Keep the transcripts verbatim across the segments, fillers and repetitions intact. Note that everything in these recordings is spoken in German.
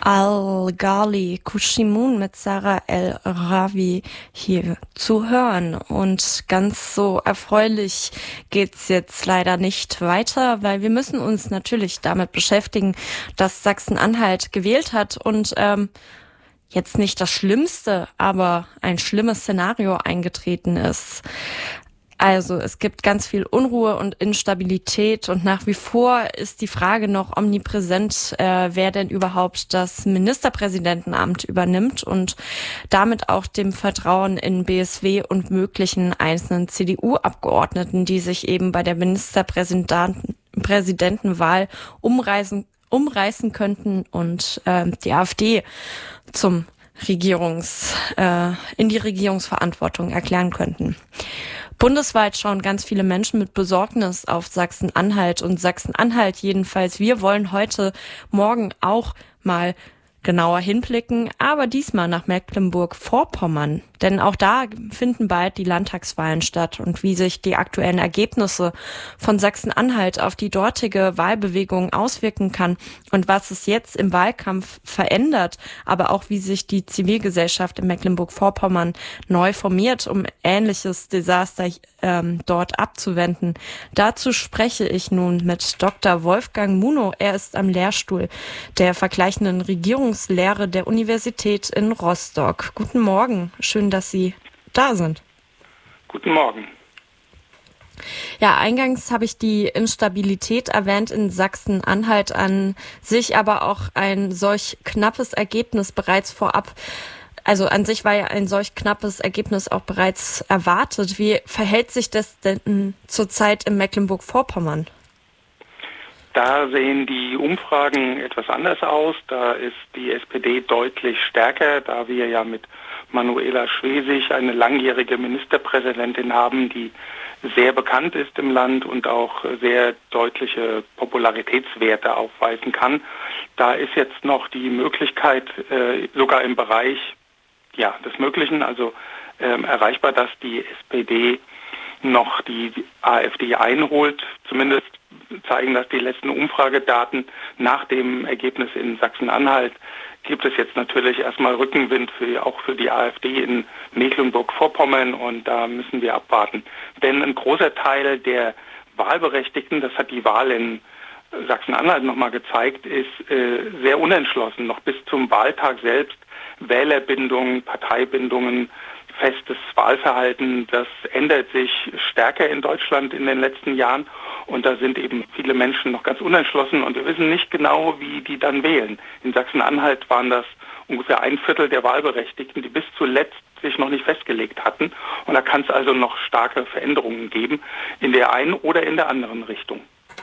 Al-Ghali Kushimun mit Sarah El-Rawi hier zu hören. Und ganz so erfreulich geht's jetzt leider nicht weiter, weil wir müssen uns natürlich damit beschäftigen, dass Sachsen-Anhalt gewählt hat und ähm, jetzt nicht das Schlimmste, aber ein schlimmes Szenario eingetreten ist. Also es gibt ganz viel Unruhe und Instabilität und nach wie vor ist die Frage noch omnipräsent, äh, wer denn überhaupt das Ministerpräsidentenamt übernimmt und damit auch dem Vertrauen in B S W und möglichen einzelnen C D U-Abgeordneten, die sich eben bei der Ministerpräsidentenwahl umreißen, umreißen könnten und äh, die AfD zum Regierungs, äh, in die Regierungsverantwortung erklären könnten. Bundesweit schauen ganz viele Menschen mit Besorgnis auf Sachsen-Anhalt und Sachsen-Anhalt jedenfalls. Wir wollen heute Morgen auch mal genauer hinblicken, aber diesmal nach Mecklenburg-Vorpommern. Denn auch da finden bald die Landtagswahlen statt und wie sich die aktuellen Ergebnisse von Sachsen-Anhalt auf die dortige Wahlbewegung auswirken kann und was es jetzt im Wahlkampf verändert, aber auch wie sich die Zivilgesellschaft in Mecklenburg-Vorpommern neu formiert, um ähnliches Desaster ähm, dort abzuwenden. Dazu spreche ich nun mit Doktor Wolfgang Munow. Er ist am Lehrstuhl der vergleichenden Regierungslehre der Universität in Rostock. Guten Morgen, schön, dass Sie da sind. Guten Morgen. Ja, eingangs habe ich die Instabilität erwähnt in Sachsen-Anhalt, an sich aber auch ein solch knappes Ergebnis bereits vorab. Also an sich war ja ein solch knappes Ergebnis auch bereits erwartet. Wie verhält sich das denn zurzeit in Mecklenburg-Vorpommern? Da sehen die Umfragen etwas anders aus. Da ist die S P D deutlich stärker, da wir ja mit Manuela Schwesig eine langjährige Ministerpräsidentin haben, die sehr bekannt ist im Land und auch sehr deutliche Popularitätswerte aufweisen kann. Da ist jetzt noch die Möglichkeit, äh, sogar im Bereich ja, des Möglichen, also ähm, erreichbar, dass die S P D noch die AfD einholt. Zumindest zeigen das die letzten Umfragedaten. Nach dem Ergebnis in Sachsen-Anhalt gibt es jetzt natürlich erstmal Rückenwind für, auch für die AfD in Mecklenburg-Vorpommern und da müssen wir abwarten. Denn ein großer Teil der Wahlberechtigten, das hat die Wahl in Sachsen-Anhalt nochmal gezeigt, ist äh, sehr unentschlossen, noch bis zum Wahltag selbst. Wählerbindungen, Parteibindungen, festes Wahlverhalten, das ändert sich stärker in Deutschland in den letzten Jahren und da sind eben viele Menschen noch ganz unentschlossen und wir wissen nicht genau, wie die dann wählen. In Sachsen-Anhalt waren das ungefähr ein Viertel der Wahlberechtigten, die bis zuletzt sich noch nicht festgelegt hatten und da kann es also noch starke Veränderungen geben in der einen oder in der anderen Richtung.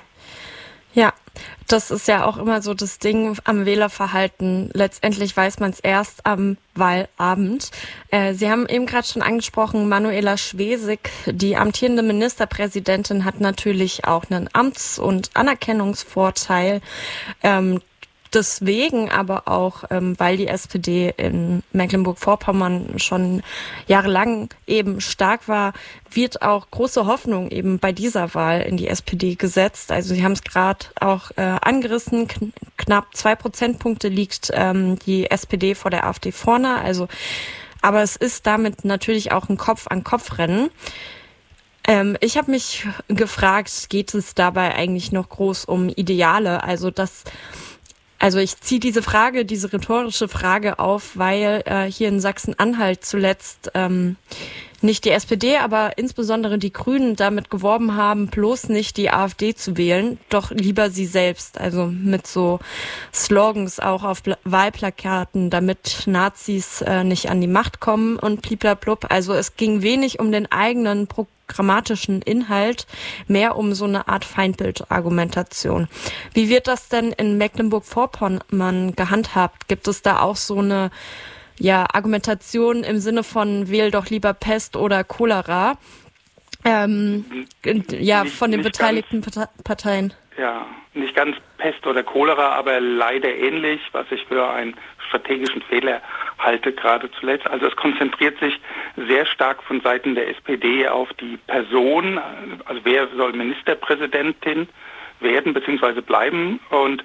Ja, das ist ja auch immer so das Ding am Wählerverhalten. Letztendlich weiß man es erst am Wahlabend. Äh, Sie haben eben gerade schon angesprochen, Manuela Schwesig, die amtierende Ministerpräsidentin, hat natürlich auch einen Amts- und Anerkennungsvorteil. Ähm, Deswegen aber auch, ähm, weil die S P D in Mecklenburg-Vorpommern schon jahrelang eben stark war, wird auch große Hoffnung eben bei dieser Wahl in die S P D gesetzt. Also Sie haben es gerade auch äh, angerissen, kn- knapp zwei Prozentpunkte liegt ähm, die S P D vor der AfD vorne. Also, aber es ist damit natürlich auch ein Kopf-an-Kopf-Rennen. Ähm, ich habe mich gefragt, geht es dabei eigentlich noch groß um Ideale? Also das Also ich ziehe diese Frage, diese rhetorische Frage auf, weil äh, hier in Sachsen-Anhalt zuletzt ähm, nicht die S P D, aber insbesondere die Grünen damit geworben haben, bloß nicht die AfD zu wählen, doch lieber sie selbst. Also mit so Slogans auch auf Pla- Wahlplakaten, damit Nazis äh, nicht an die Macht kommen und bliblablub. Also es ging wenig um den eigenen Pro- grammatischen Inhalt, mehr um so eine Art Feindbildargumentation. Wie wird das denn in Mecklenburg-Vorpommern gehandhabt? Gibt es da auch so eine ja, Argumentation im Sinne von wähl doch lieber Pest oder Cholera? Ähm, ja, nicht, von den nicht beteiligten ganz, Parteien. Ja, nicht ganz Pest oder Cholera, aber leider ähnlich, was ich für einen strategischen Fehler halte, gerade zuletzt. Also es konzentriert sich sehr stark von Seiten der S P D auf die Person, also wer soll Ministerpräsidentin werden bzw. bleiben und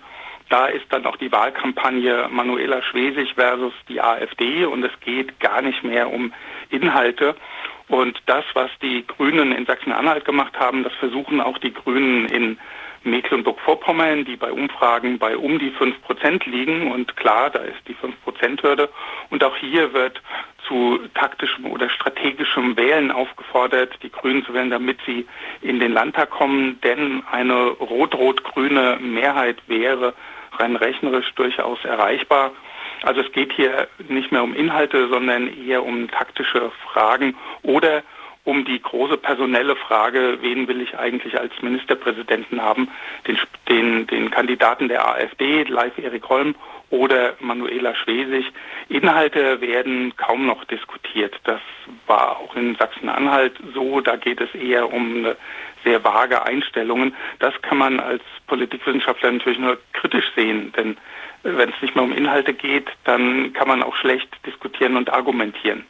Da ist dann auch die Wahlkampagne Manuela Schwesig versus die AfD und es geht gar nicht mehr um Inhalte. Und das, was die Grünen in Sachsen-Anhalt gemacht haben, das versuchen auch die Grünen in Mecklenburg-Vorpommern, die bei Umfragen bei um die fünf Prozent liegen. Und klar, da ist die fünf Prozent Hürde. Und auch hier wird zu taktischem oder strategischem Wählen aufgefordert, die Grünen zu wählen, damit sie in den Landtag kommen. Denn eine rot-rot-grüne Mehrheit wäre rein rechnerisch durchaus erreichbar. Also es geht hier nicht mehr um Inhalte, sondern eher um taktische Fragen oder um die große personelle Frage, wen will ich eigentlich als Ministerpräsidenten haben, den, den, den Kandidaten der AfD, Leif Erik Holm oder Manuela Schwesig. Inhalte werden kaum noch diskutiert. Das war auch in Sachsen-Anhalt so. Da geht es eher um eine sehr vage Einstellungen. Das kann man als Politikwissenschaftler natürlich nur kritisch sehen, denn wenn es nicht mehr um Inhalte geht, dann kann man auch schlecht diskutieren und argumentieren.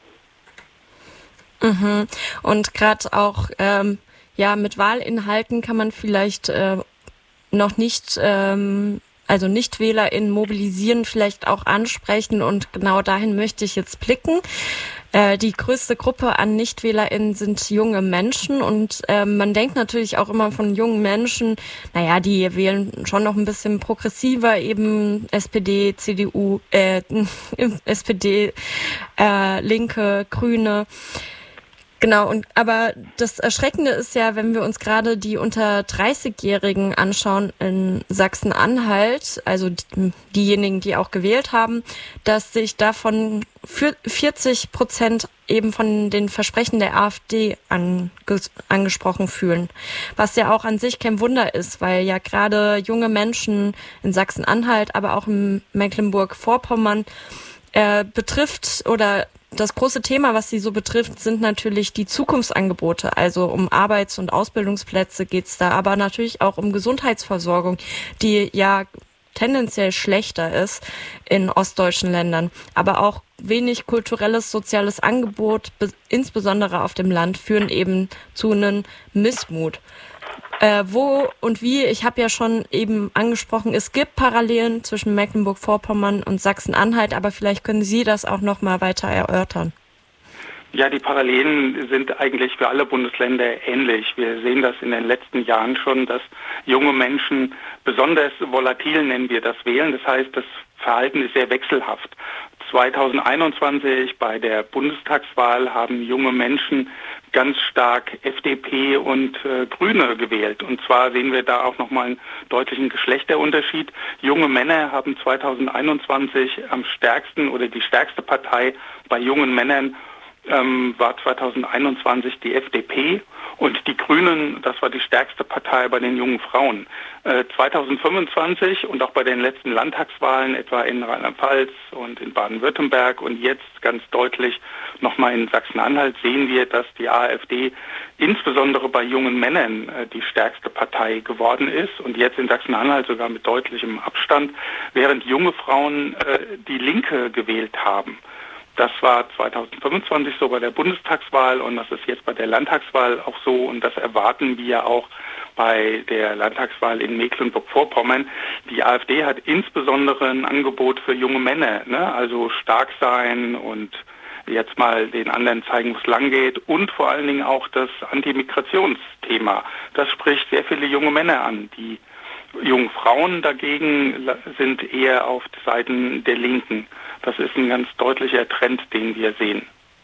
Mhm. Und gerade auch ähm, ja mit Wahlinhalten kann man vielleicht äh, noch nicht, ähm, also NichtwählerInnen mobilisieren, vielleicht auch ansprechen und genau dahin möchte ich jetzt blicken. Äh, die größte Gruppe an NichtwählerInnen sind junge Menschen und äh, man denkt natürlich auch immer von jungen Menschen, naja, die wählen schon noch ein bisschen progressiver, eben S P D, C D U, äh, S P D, äh, Linke, Grüne. Genau, und aber das Erschreckende ist ja, wenn wir uns gerade die unter dreißigjährigen anschauen in Sachsen-Anhalt, also die, diejenigen, die auch gewählt haben, dass sich davon vierzig Prozent eben von den Versprechen der AfD ange, angesprochen fühlen. Was ja auch an sich kein Wunder ist, weil ja gerade junge Menschen in Sachsen-Anhalt, aber auch in Mecklenburg-Vorpommern äh, betrifft oder das große Thema, was sie so betrifft, sind natürlich die Zukunftsangebote. Also um Arbeits- und Ausbildungsplätze geht's da, aber natürlich auch um Gesundheitsversorgung, die ja tendenziell schlechter ist in ostdeutschen Ländern. Aber auch wenig kulturelles, soziales Angebot, insbesondere auf dem Land, führen eben zu einem Missmut. Äh, wo und wie, ich habe ja schon eben angesprochen, es gibt Parallelen zwischen Mecklenburg-Vorpommern und Sachsen-Anhalt, aber vielleicht können Sie das auch noch mal weiter erörtern. Ja, die Parallelen sind eigentlich für alle Bundesländer ähnlich. Wir sehen das in den letzten Jahren schon, dass junge Menschen besonders volatil, nennen wir das, wählen. Das heißt, das Verhalten ist sehr wechselhaft. zweitausendeinundzwanzig bei der Bundestagswahl haben junge Menschen ganz stark F D P und äh, Grüne gewählt. Und zwar sehen wir da auch nochmal einen deutlichen Geschlechterunterschied. Junge Männer haben zweitausendeinundzwanzig am stärksten oder die stärkste Partei bei jungen Männern ähm, war zweitausendeinundzwanzig die F D P und die Grünen, das war die stärkste Partei bei den jungen Frauen. Äh, zweitausendfünfundzwanzig und auch bei den letzten Landtagswahlen, etwa in Rheinland-Pfalz und in Baden-Württemberg und jetzt ganz deutlich nochmal in Sachsen-Anhalt sehen wir, dass die AfD insbesondere bei jungen Männern äh, die stärkste Partei geworden ist und jetzt in Sachsen-Anhalt sogar mit deutlichem Abstand, während junge Frauen äh, die Linke gewählt haben. Das war zweitausendfünfundzwanzig so bei der Bundestagswahl und das ist jetzt bei der Landtagswahl auch so und das erwarten wir auch bei der Landtagswahl in Mecklenburg-Vorpommern. Die AfD hat insbesondere ein Angebot für junge Männer, ne? Also stark sein und jetzt mal den anderen zeigen, wo es lang geht und vor allen Dingen auch das Antimigrationsthema. Das spricht sehr viele junge Männer an. Die jungen Frauen dagegen sind eher auf Seiten der Linken. Das ist ein ganz deutlicher Trend, den wir sehen.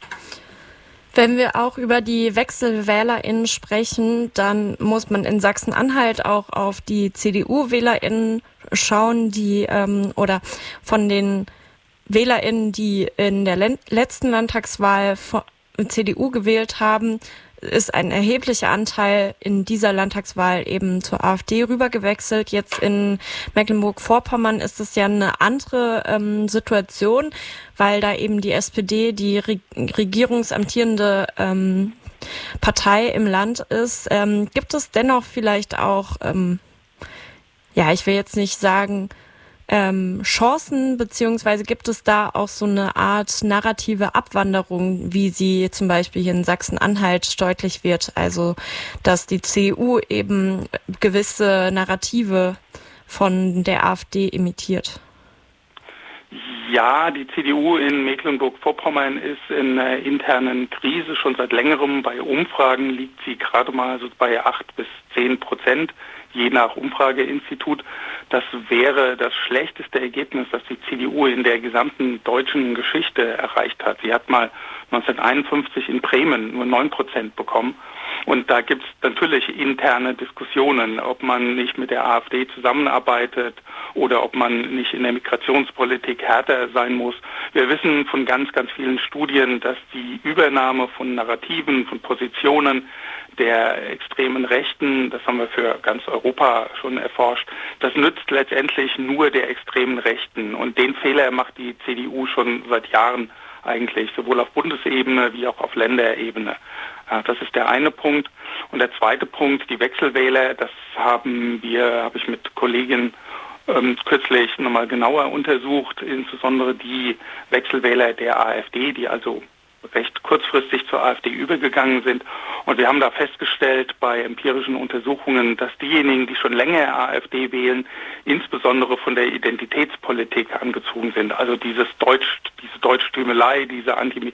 Wenn wir auch über die WechselwählerInnen sprechen, dann muss man in Sachsen-Anhalt auch auf die C D U-WählerInnen schauen, die ähm, oder von den WählerInnen, die in der Len- letzten Landtagswahl C D U gewählt haben, ist ein erheblicher Anteil in dieser Landtagswahl eben zur AfD rübergewechselt. Jetzt in Mecklenburg-Vorpommern ist es ja eine andere ähm, Situation, weil da eben die S P D die Re- regierungsamtierende ähm, Partei im Land ist. Ähm, gibt es dennoch vielleicht auch, ähm, ja, ich will jetzt nicht sagen, Ähm, Chancen, beziehungsweise gibt es da auch so eine Art narrative Abwanderung, wie sie zum Beispiel hier in Sachsen-Anhalt deutlich wird, also dass die C D U eben gewisse Narrative von der AfD imitiert. Ja, die C D U in Mecklenburg-Vorpommern ist in einer internen Krise schon seit längerem. Bei Umfragen liegt sie gerade mal so bei acht bis zehn Prozent, je nach Umfrageinstitut. Das wäre das schlechteste Ergebnis, das die C D U in der gesamten deutschen Geschichte erreicht hat. Sie hat mal neunzehnhunderteinundfünfzig in Bremen nur neun Prozent bekommen. Und da gibt es natürlich interne Diskussionen, ob man nicht mit der AfD zusammenarbeitet oder ob man nicht in der Migrationspolitik härter sein muss. Wir wissen von ganz, ganz vielen Studien, dass die Übernahme von Narrativen, von Positionen der extremen Rechten, das haben wir für ganz Europa schon erforscht, das nützt letztendlich nur der extremen Rechten. Und den Fehler macht die C D U schon seit Jahren eigentlich, sowohl auf Bundesebene wie auch auf Länderebene. Ja, das ist der eine Punkt. Und der zweite Punkt, die Wechselwähler, das haben wir, habe ich mit Kolleginnen ähm, kürzlich nochmal genauer untersucht, insbesondere die Wechselwähler der AfD, die also recht kurzfristig zur AfD übergegangen sind. Und wir haben da festgestellt bei empirischen Untersuchungen, dass diejenigen, die schon länger AfD wählen, insbesondere von der Identitätspolitik angezogen sind. Also dieses Deutsch, diese Deutschtümelei, diese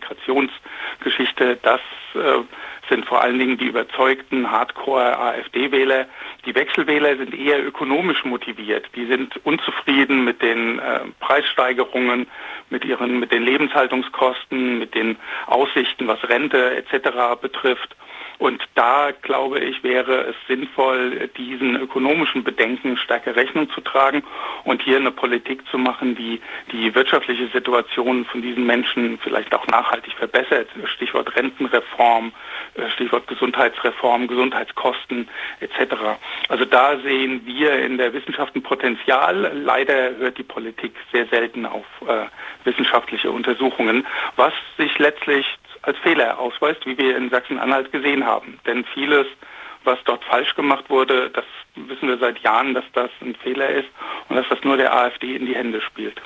Antimigrationsgeschichte, das äh, sind vor allen Dingen die überzeugten Hardcore-AfD-Wähler. Die Wechselwähler sind eher ökonomisch motiviert. Die sind unzufrieden mit den äh, Preissteigerungen, mit ihren, mit den Lebenshaltungskosten, mit den Aussichten, was Rente et cetera betrifft. Und da, glaube ich, wäre es sinnvoll, diesen ökonomischen Bedenken stärker Rechnung zu tragen und hier eine Politik zu machen, die die wirtschaftliche Situation von diesen Menschen vielleicht auch nachhaltig verbessert. Stichwort Rentenreform, Stichwort Gesundheitsreform, Gesundheitskosten et cetera. Also da sehen wir in der Wissenschaft ein Potenzial. Leider hört die Politik sehr selten auf äh, wissenschaftliche Untersuchungen, was sich letztlich als Fehler ausweist, wie wir in Sachsen-Anhalt gesehen haben. Denn vieles, was dort falsch gemacht wurde, das wissen wir seit Jahren, dass das ein Fehler ist und dass das nur der AfD in die Hände spielt.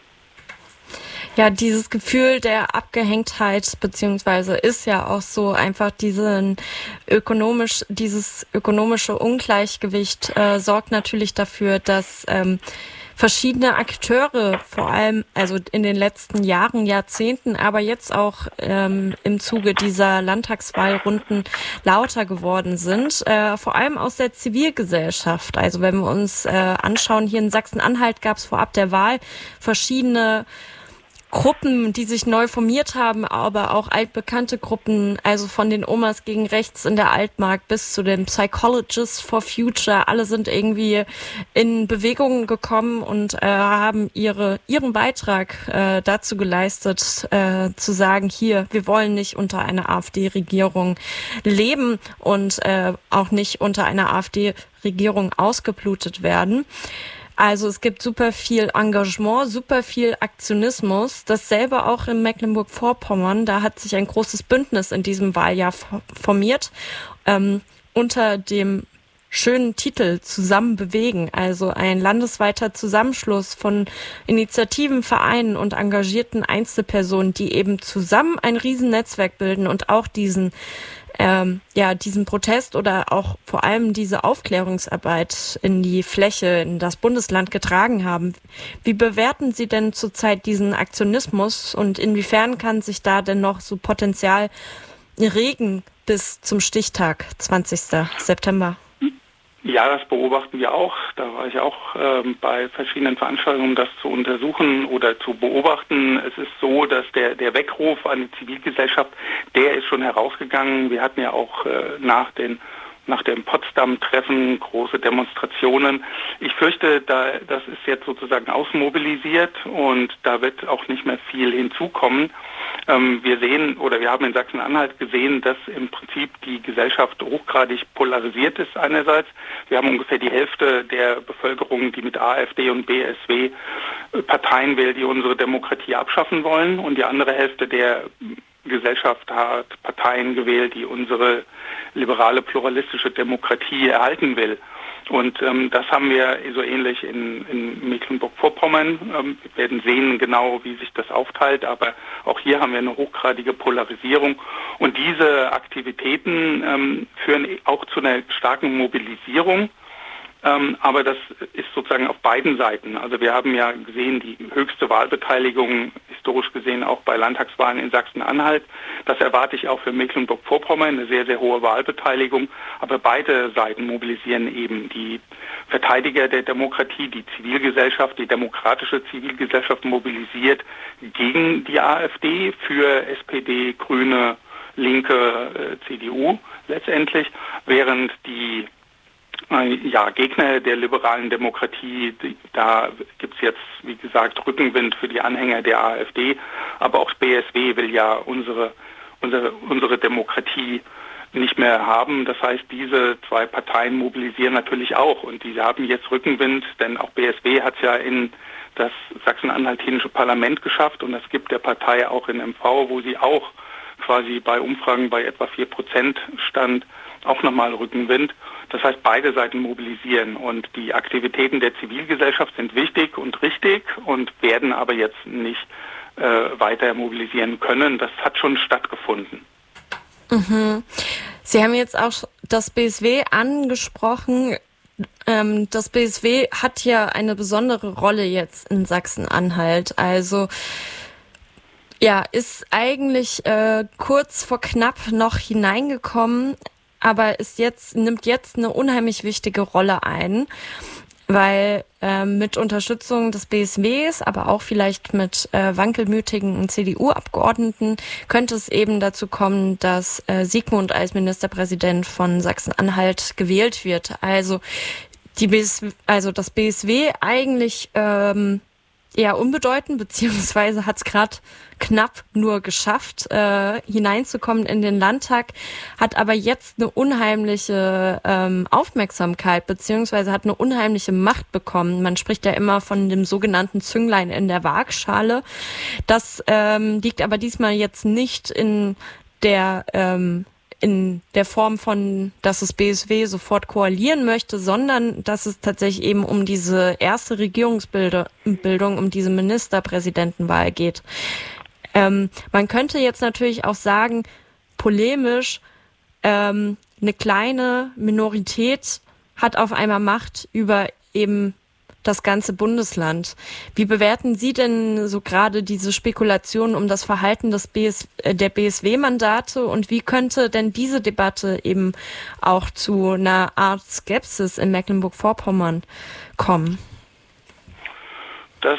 Ja, dieses Gefühl der Abgehängtheit, beziehungsweise ist ja auch so einfach diesen ökonomisch, dieses ökonomische Ungleichgewicht äh, sorgt natürlich dafür, dass ähm, verschiedene Akteure, vor allem also in den letzten Jahren, Jahrzehnten, aber jetzt auch ähm, im Zuge dieser Landtagswahlrunden lauter geworden sind, äh, vor allem aus der Zivilgesellschaft. Also wenn wir uns äh, anschauen, hier in Sachsen-Anhalt gab es vorab der Wahl verschiedene Gruppen, die sich neu formiert haben, aber auch altbekannte Gruppen, also von den Omas gegen Rechts in der Altmark bis zu den Psychologists for Future, alle sind irgendwie in Bewegung gekommen und äh, haben ihre ihren Beitrag äh, dazu geleistet, äh, zu sagen, hier, wir wollen nicht unter einer AfD-Regierung leben und äh, auch nicht unter einer AfD-Regierung ausgeblutet werden. Also es gibt super viel Engagement, super viel Aktionismus. Dasselbe auch in Mecklenburg-Vorpommern. Da hat sich ein großes Bündnis in diesem Wahljahr formiert, ähm, unter dem schönen Titel Zusammen bewegen. Also ein landesweiter Zusammenschluss von Initiativen, Vereinen und engagierten Einzelpersonen, die eben zusammen ein Riesennetzwerk bilden und auch diesen Ähm, ja, diesen Protest oder auch vor allem diese Aufklärungsarbeit in die Fläche, in das Bundesland getragen haben. Wie bewerten Sie denn zurzeit diesen Aktionismus und inwiefern kann sich da denn noch so Potenzial regen bis zum Stichtag, zwanzigsten September? Ja, das beobachten wir auch. Da war ich auch ähm, bei verschiedenen Veranstaltungen, um das zu untersuchen oder zu beobachten. Es ist so, dass der, der Weckruf an die Zivilgesellschaft, der ist schon herausgegangen. Wir hatten ja auch äh, nach den nach dem Potsdam-Treffen große Demonstrationen. Ich fürchte, da, das ist jetzt sozusagen ausmobilisiert und da wird auch nicht mehr viel hinzukommen. Ähm, wir sehen oder wir haben in Sachsen-Anhalt gesehen, dass im Prinzip die Gesellschaft hochgradig polarisiert ist einerseits. Wir haben ungefähr die Hälfte der Bevölkerung, die mit AfD und B S W Parteien wählt, die unsere Demokratie abschaffen wollen, und die andere Hälfte der Gesellschaft hat Parteien gewählt, die unsere liberale, pluralistische Demokratie erhalten will. Und ähm, das haben wir so ähnlich in, in Mecklenburg-Vorpommern. Ähm, wir werden sehen genau, wie sich das aufteilt, aber auch hier haben wir eine hochgradige Polarisierung. Und diese Aktivitäten ähm, führen auch zu einer starken Mobilisierung. Ähm, aber das ist sozusagen auf beiden Seiten. Also wir haben ja gesehen, die höchste Wahlbeteiligung historisch gesehen auch bei Landtagswahlen in Sachsen-Anhalt. Das erwarte ich auch für Mecklenburg-Vorpommern, eine sehr, sehr hohe Wahlbeteiligung. Aber beide Seiten mobilisieren eben die Verteidiger der Demokratie, die Zivilgesellschaft, die demokratische Zivilgesellschaft mobilisiert gegen die AfD, für S P D, Grüne, Linke, C D U letztendlich, während die ja, Gegner der liberalen Demokratie, die, da gibt es jetzt, wie gesagt, Rückenwind für die Anhänger der AfD, aber auch das B S W will ja unsere, unsere, unsere Demokratie nicht mehr haben. Das heißt, diese zwei Parteien mobilisieren natürlich auch und die haben jetzt Rückenwind, denn auch B S W hat es ja in das sachsen-anhaltinische Parlament geschafft und es gibt der Partei auch in M V, wo sie auch quasi bei Umfragen bei etwa vier Prozent stand, auch nochmal Rückenwind. Das heißt, beide Seiten mobilisieren und die Aktivitäten der Zivilgesellschaft sind wichtig und richtig und werden aber jetzt nicht äh, weiter mobilisieren können. Das hat schon stattgefunden. Mhm. Sie haben jetzt auch das B S W angesprochen. Ähm, das B S W hat ja eine besondere Rolle jetzt in Sachsen-Anhalt. Also ja, ist eigentlich äh, kurz vor knapp noch hineingekommen, aber ist jetzt, nimmt jetzt eine unheimlich wichtige Rolle ein, weil äh, mit Unterstützung des B S Ws, aber auch vielleicht mit äh, wankelmütigen C D U-Abgeordneten könnte es eben dazu kommen, dass äh, Sigmund als Ministerpräsident von Sachsen-Anhalt gewählt wird. Also die B S W, also das B S W eigentlich ähm, eher unbedeutend, beziehungsweise hat es gerade knapp nur geschafft, äh, hineinzukommen in den Landtag, hat aber jetzt eine unheimliche ähm, Aufmerksamkeit, beziehungsweise hat eine unheimliche Macht bekommen. Man spricht ja immer von dem sogenannten Zünglein in der Waagschale. Das ähm, liegt aber diesmal jetzt nicht in der ähm, in der Form von, dass das B S W sofort koalieren möchte, sondern dass es tatsächlich eben um diese erste Regierungsbildung, um diese Ministerpräsidentenwahl geht. Ähm, man könnte jetzt natürlich auch sagen, polemisch, ähm, eine kleine Minorität hat auf einmal Macht über eben das ganze Bundesland. Wie bewerten Sie denn so gerade diese Spekulation um das Verhalten des B S, äh, der B S W-Mandate und wie könnte denn diese Debatte eben auch zu einer Art Skepsis in Mecklenburg-Vorpommern kommen? Das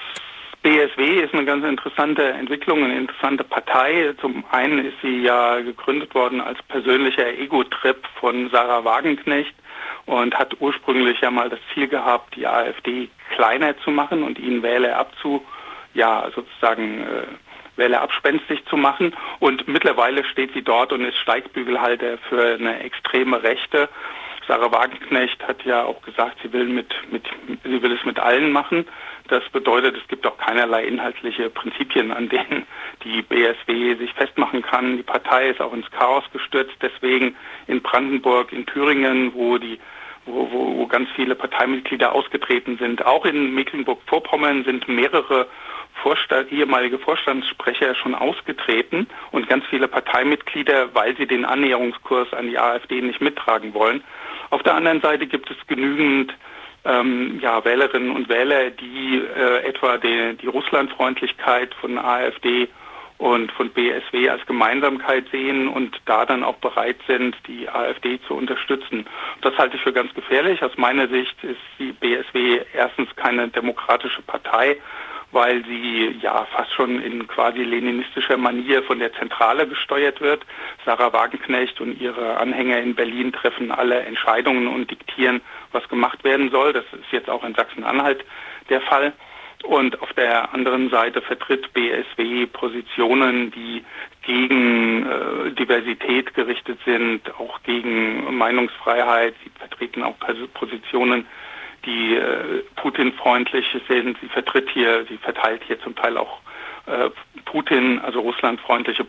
B S W ist eine ganz interessante Entwicklung, eine interessante Partei. Zum einen ist sie ja gegründet worden als persönlicher Ego-Trip von Sarah Wagenknecht und hat ursprünglich ja mal das Ziel gehabt, die AfD kleiner zu machen und ihnen Wähler abzu, ja sozusagen äh, Wähler abspenstig zu machen. Und mittlerweile steht sie dort und ist Steigbügelhalter für eine extreme Rechte. Sarah Wagenknecht hat ja auch gesagt, sie will mit, mit, sie will es mit allen machen. Das bedeutet, es gibt auch keinerlei inhaltliche Prinzipien, an denen die B S W sich festmachen kann. Die Partei ist auch ins Chaos gestürzt. Deswegen in Brandenburg, in Thüringen, wo die Wo, wo, wo ganz viele Parteimitglieder ausgetreten sind. Auch in Mecklenburg-Vorpommern sind mehrere Vorstand, ehemalige Vorstandssprecher schon ausgetreten und ganz viele Parteimitglieder, weil sie den Annäherungskurs an die AfD nicht mittragen wollen. Auf der anderen Seite gibt es genügend ähm, ja, Wählerinnen und Wähler, die äh, etwa die, die Russlandfreundlichkeit von AfD und von B S W als Gemeinsamkeit sehen und da dann auch bereit sind, die AfD zu unterstützen. Das halte ich für ganz gefährlich. Aus meiner Sicht ist die B S W erstens keine demokratische Partei, weil sie ja fast schon in quasi leninistischer Manier von der Zentrale gesteuert wird. Sarah Wagenknecht und ihre Anhänger in Berlin treffen alle Entscheidungen und diktieren, was gemacht werden soll. Das ist jetzt auch in Sachsen-Anhalt der Fall. Und auf der anderen Seite vertritt B S W Positionen, die gegen äh, Diversität gerichtet sind, auch gegen Meinungsfreiheit. Sie vertreten auch Positionen, die äh, Putin-freundlich sind. Sie vertritt hier, sie verteilt hier zum Teil auch äh, Putin, also russlandfreundliche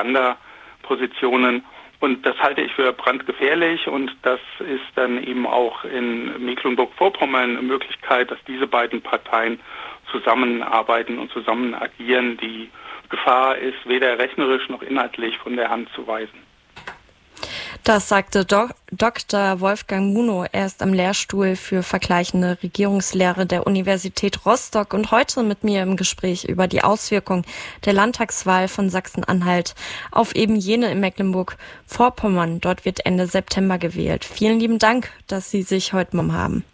Propagandapositionen. Und das halte ich für brandgefährlich und das ist dann eben auch in Mecklenburg-Vorpommern eine Möglichkeit, dass diese beiden Parteien zusammenarbeiten und zusammen agieren. Die Gefahr ist weder rechnerisch noch inhaltlich von der Hand zu weisen. Das sagte Do- Doktor Wolfgang Munow. Er ist am Lehrstuhl für vergleichende Regierungslehre der Universität Rostock und heute mit mir im Gespräch über die Auswirkungen der Landtagswahl von Sachsen-Anhalt auf eben jene in Mecklenburg-Vorpommern. Dort wird Ende September gewählt. Vielen lieben Dank, dass Sie sich heute genommen haben.